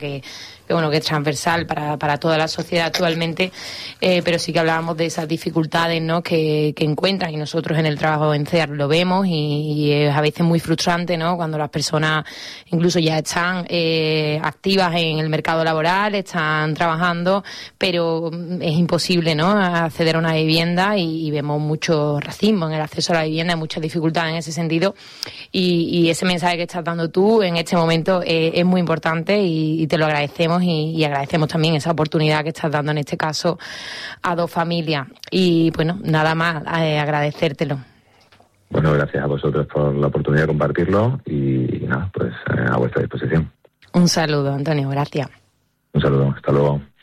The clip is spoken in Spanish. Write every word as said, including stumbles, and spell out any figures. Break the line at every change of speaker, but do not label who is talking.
que, que bueno, que es transversal para, para toda la sociedad actualmente, eh, pero sí que hablábamos de esas dificultades, ¿no?, que, que encuentran, y nosotros en el trabajo en C E A R lo vemos, y, y es a veces muy frustrante, ¿no?, cuando las personas incluso ya están eh, activas en el mercado laboral, están trabajando, pero es imposible, ¿no?, acceder a una vivienda, y, y vemos mucho racismo en el acceso a la vivienda, hay muchas dificultades en ese sentido, y, y ese mensaje que estás dando tú en este momento eh, es muy importante, y, y te lo agradecemos, y, y agradecemos también esa oportunidad que estás dando en este caso a dos familias. Y bueno, nada más, eh, agradecértelo.
Bueno, gracias a vosotros por la oportunidad de compartirlo, y, y nada, pues eh, a vuestra disposición.
Un saludo, Antonio, gracias.
Un saludo, hasta luego.